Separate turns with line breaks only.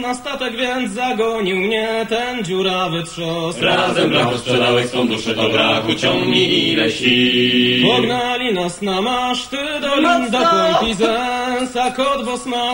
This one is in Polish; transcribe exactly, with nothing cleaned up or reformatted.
Na statek więc zagonił mnie ten dziurawy trzos.
Razem brachu sprzedałeś swą duszę do brachu, ciągnij ile sił.
Pognali nas na maszty do Linda Point i Zens, a kot Bosman